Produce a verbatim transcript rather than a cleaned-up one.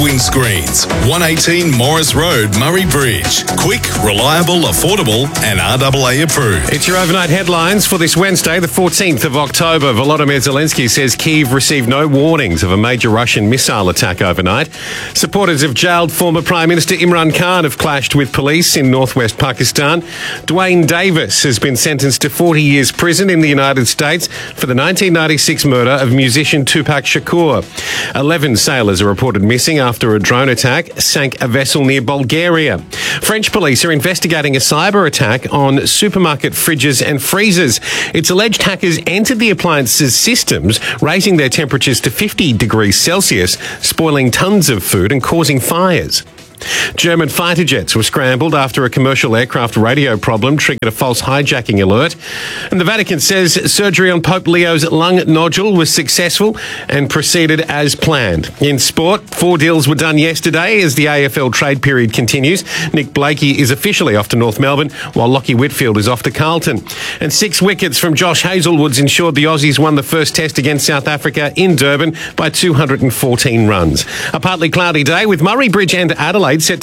Windscreens, one eighteen Morris Road, Murray Bridge. Quick, reliable, affordable and R A A approved. It's your overnight headlines for this Wednesday, the fourteenth of October. Volodymyr Zelensky says Kyiv received no warnings of a major Russian missile attack overnight. Supporters of jailed former Prime Minister Imran Khan have clashed with police in northwest Pakistan. Dwayne Davis has been sentenced to forty years prison in the United States for the nineteen ninety-six murder of musician Tupac Shakur. Eleven sailors are reported missing after a drone attack sank a vessel near Bulgaria. French police are investigating a cyber attack on supermarket fridges and freezers. It's alleged hackers entered the appliances' systems, raising their temperatures to fifty degrees Celsius, spoiling tons of food and causing fires. German fighter jets were scrambled after a commercial aircraft radio problem triggered a false hijacking alert. And the Vatican says surgery on Pope Leo's lung nodule was successful and proceeded as planned. In sport, four deals were done yesterday as the A F L trade period continues. Nick Blakey is officially off to North Melbourne, while Lockie Whitfield is off to Carlton. And six wickets from Josh Hazlewood's ensured the Aussies won the first test against South Africa in Durban by two hundred fourteen runs. A partly cloudy day with Murray Bridge and Adelaide set